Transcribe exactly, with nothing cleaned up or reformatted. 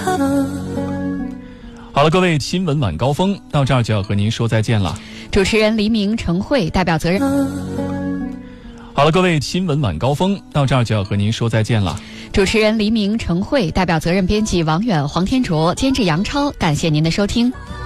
好了，各位，新闻晚高峰到这儿就要和您说再见了。 主持人黎明、程慧代表责任。 好了，各位，新闻晚高峰到这儿就要和您说再见了。 主持人黎明、程慧代表责任编辑王远、黄天卓，监制杨超，感谢您的收听。